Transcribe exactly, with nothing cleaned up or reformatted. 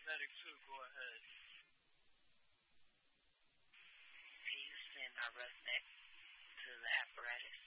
Medic two, go ahead. Can you send my roughneck to the apparatus?